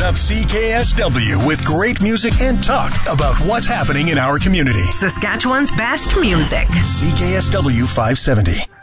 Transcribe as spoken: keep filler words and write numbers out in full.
up C K S W with great music and talk about what's happening in our community. Saskatchewan's best music. C K S W five seventy.